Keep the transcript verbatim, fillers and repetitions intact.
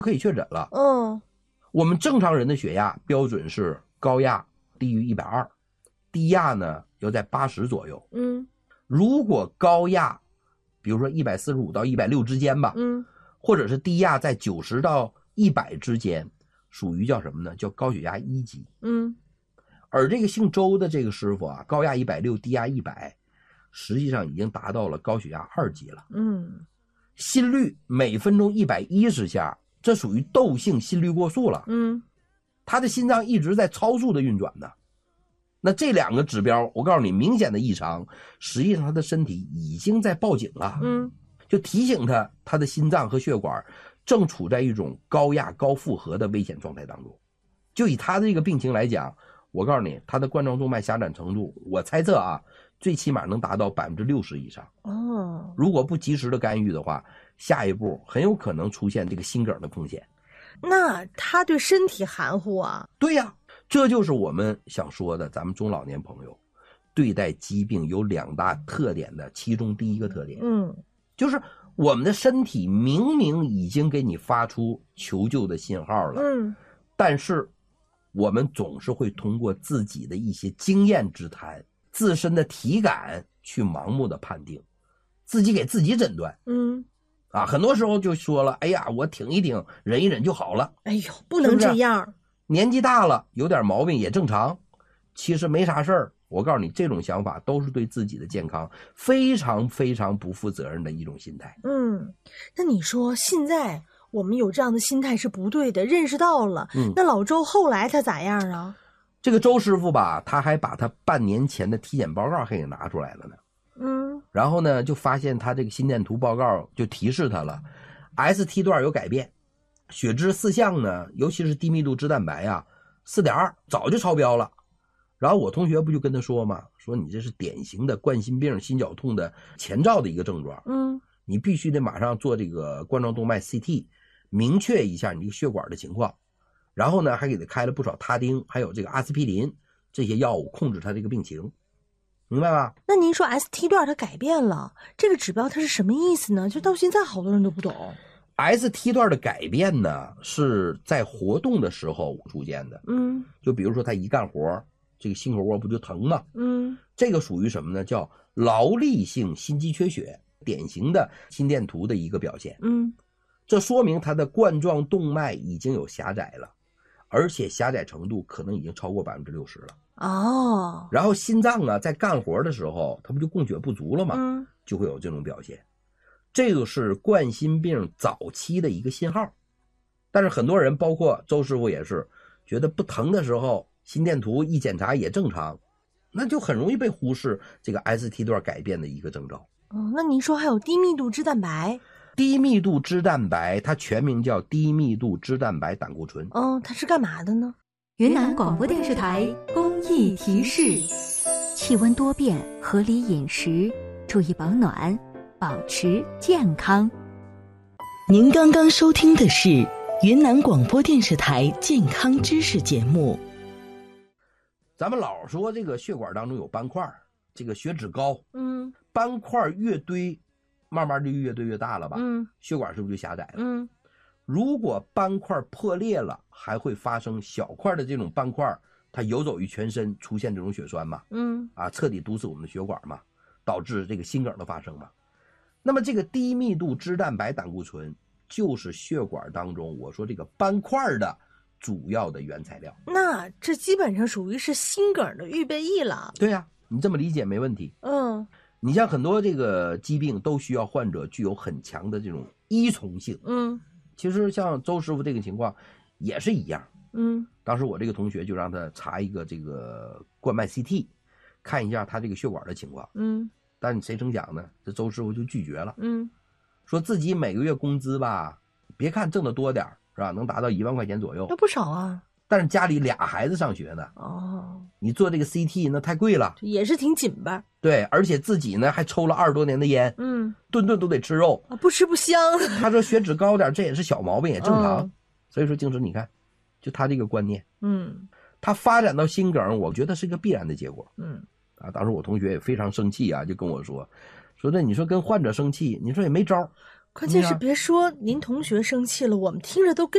可以确诊了。 嗯， 我们正常人的血压标准是高压低于一百二十，低压呢要在八十左右。 嗯， 如果高压比如说一百四十五到一百六十之间吧， 嗯， 或者是低压在九十到一百之间，属于叫什么呢？叫高血压一级。 嗯， 而这个姓周的这个师傅啊，高压一百六十，低压一百，实际上已经达到了高血压二级了。 嗯， 心率每分钟一百一十下，这属于窦性心律过速了。 嗯， 他的心脏一直在超速的运转呢。那这两个指标，我告诉你，明显的异常，实际上他的身体已经在报警了。 嗯， 就提醒他，他的心脏和血管正处在一种高压高负荷的危险状态当中。就以他的这个病情来讲，我告诉你，他的冠状动脉狭窄程度，我猜测啊，最起码能达到百分之六十以上。 哦， 如果不及时的干预的话，下一步很有可能出现这个心梗的风险。 那他对身体含糊啊？ 对呀，这就是我们想说的，咱们中老年朋友对待疾病有两大特点的，其中第一个特点， 嗯， 就是我们的身体明明已经给你发出求救的信号了， 嗯， 但是我们总是会通过自己的一些经验之谈、自身的体感去盲目的判定，自己给自己诊断。 嗯， 啊，很多时候就说了，哎呀，我挺一挺，忍一忍就好了。 哎呦，不能这样。 年纪大了，有点毛病也正常，其实没啥事儿。我告诉你，这种想法都是对自己的健康非常非常不负责任的一种心态。 嗯，那你说现在我们有这样的心态是不对的，认识到了。 嗯， 那老周后来他咋样啊？ 这个周师傅吧，他还把他半年前的体检报告还给拿出来了呢。 嗯， 然后呢，就发现他这个心电图报告就提示他了 ，S T 段有改变。血脂四项呢，尤其是低密度脂蛋白啊 ，四点二 早就超标了。然后我同学不就跟他说嘛，说你这是典型的冠心病心绞痛的前兆的一个症状， 嗯， 你必须得马上做这个冠状动脉 C T， 明确一下你这个血管的情况。然后呢，还给他开了不少他汀，还有这个阿司匹林这些药物控制他这个病情，明白吧？ 那您说 S T 段它改变了，这个指标它是什么意思呢？就到现在好多人都不懂。 S T 段的改变呢，是在活动的时候出现的。 嗯， 就比如说他一干活，这个心口窝不就疼吗？ 嗯， 这个属于什么呢？叫劳力性心肌缺血，典型的心电图的一个表现。 嗯， 这说明他的冠状动脉已经有狭窄了，而且狭窄程度可能已经超过百分之六十了。 哦， 然后心脏啊，在干活的时候，它不就供血不足了吗？ 嗯， 就会有这种表现。这个是冠心病早期的一个信号，但是很多人，包括周师傅也是，觉得不疼的时候，心电图一检查也正常，那就很容易被忽视这个 S T 段改变的一个征兆。 哦，那您说还有低密度脂蛋白？ 低密度脂蛋白，它全名叫低密度脂蛋白胆固醇。 哦，它是干嘛的呢？ 云南广播电视台公益提示：气温多变，合理饮食，注意保暖，保持健康。 您刚刚收听的是云南广播电视台健康知识节目。 咱们老说这个血管当中有斑块，这个血脂高， 嗯， 斑块越堆，慢慢就越堆越大了吧？ 嗯， 血管是不是就狭窄了？ 嗯， 如果斑块破裂了，还会发生小块的这种斑块，它游走于全身，出现这种血栓嘛？ 嗯， 啊，彻底堵死我们的血管嘛，导致这个心梗的发生嘛。那么这个低密度脂蛋白胆固醇就是血管当中我说这个斑块的主要的原材料。 那这基本上属于是心梗的预备役了。 对呀、啊，你这么理解没问题。 嗯， 你像很多这个疾病都需要患者具有很强的这种依从性。 嗯， 其实像周师傅这个情况也是一样。 嗯， 当时我这个同学就让他查一个这个冠脉 C T， 看一下他这个血管的情况。 嗯， 但谁成想呢？这周师傅就拒绝了。 嗯， 说自己每个月工资吧，别看挣得多点是吧，能达到一万块钱左右， 那不少啊。 但是家里俩孩子上学呢， 哦， 你做这个 C T 那太贵了， 也是挺紧巴。 对，而且自己呢还抽了二十多年的烟， 嗯， 顿顿都得吃肉， 啊，不吃不香。 他说血脂高点，这也是小毛病，也正常。 嗯、 所以说，静芝，你看，就他这个观念， 嗯， 他发展到心梗，我觉得是一个必然的结果。 嗯， 啊，当时我同学也非常生气啊，就跟我说，说这你说跟患者生气，你说也没招。 关键是别说您同学生气了，我们听着都跟